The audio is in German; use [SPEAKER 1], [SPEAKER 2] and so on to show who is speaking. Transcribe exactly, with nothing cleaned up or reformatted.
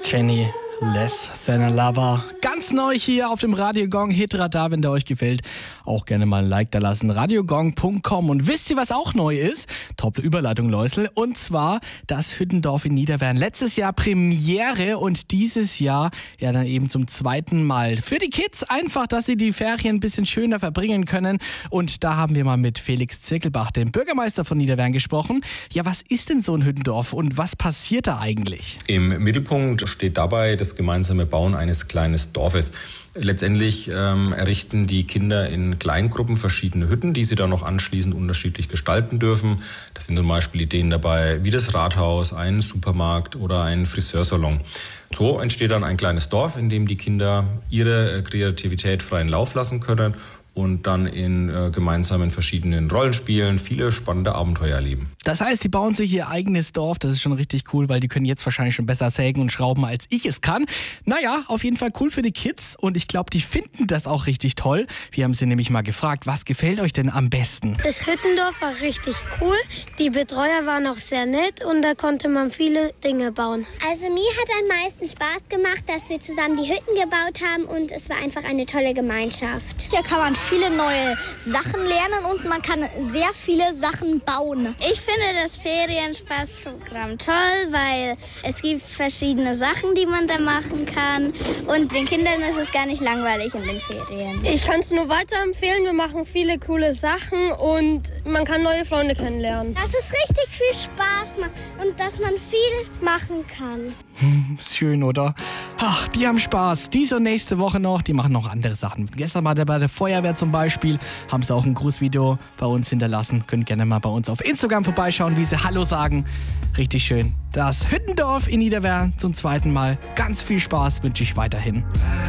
[SPEAKER 1] Jenny, Less Than a Lover. Ganz neu hier auf dem Radio Gong Hitradar, wenn der euch gefällt. Auch gerne mal ein Like da lassen. radiogong punkt com. Und wisst ihr, was auch neu ist? Top Überleitung, Läusel. Und zwar das Hüttendorf in Niederwern. Letztes Jahr Premiere und dieses Jahr ja dann eben zum zweiten Mal. Für die Kids einfach, dass sie die Ferien ein bisschen schöner verbringen können. Und da haben wir mal mit Felix Zirkelbach, dem Bürgermeister von Niederwern, gesprochen. Ja, was ist denn so ein Hüttendorf und was passiert da eigentlich?
[SPEAKER 2] Im Mittelpunkt steht dabei das gemeinsame Bauen eines kleinen Dorfes. Letztendlich ähm, errichten die Kinder in Kleingruppen verschiedene Hütten, die sie dann noch anschließend unterschiedlich gestalten dürfen. Das sind zum Beispiel Ideen dabei wie das Rathaus, ein Supermarkt oder ein Friseursalon. So entsteht dann ein kleines Dorf, in dem die Kinder ihre Kreativität freien Lauf lassen können und dann in äh, gemeinsamen verschiedenen Rollenspielen viele spannende Abenteuer erleben.
[SPEAKER 1] Das heißt, die bauen sich ihr eigenes Dorf. Das ist schon richtig cool, weil die können jetzt wahrscheinlich schon besser sägen und schrauben, als ich es kann. Naja, auf jeden Fall cool für die Kids und ich glaube, die finden das auch richtig toll. Wir haben sie nämlich mal gefragt, was gefällt euch denn am besten?
[SPEAKER 3] Das Hüttendorf war richtig cool. Die Betreuer waren auch sehr nett und da konnte man viele Dinge bauen.
[SPEAKER 4] Also mir hat am meisten Spaß gemacht, dass wir zusammen die Hütten gebaut haben und es war einfach eine tolle Gemeinschaft.
[SPEAKER 5] Hier kann man viele neue Sachen lernen und man kann sehr viele Sachen bauen.
[SPEAKER 6] Ich finde das Ferienspaßprogramm toll, weil es gibt verschiedene Sachen, die man da machen kann und den Kindern ist es gar nicht langweilig in den Ferien.
[SPEAKER 3] Ich kann es nur weiterempfehlen. Wir machen viele coole Sachen und man kann neue Freunde kennenlernen.
[SPEAKER 4] Dass es richtig viel Spaß macht und dass man viel machen kann.
[SPEAKER 1] Hm, schön, oder? Ach, die haben Spaß. Diese und nächste Woche noch. Die machen noch andere Sachen. Gestern war der bei der Feuerwehr zum Beispiel. Haben sie auch ein Grußvideo bei uns hinterlassen. Könnt gerne mal bei uns auf Instagram vorbeischauen, wie sie Hallo sagen. Richtig schön. Das Hüttendorf in Niederwern zum zweiten Mal. Ganz viel Spaß wünsche ich weiterhin.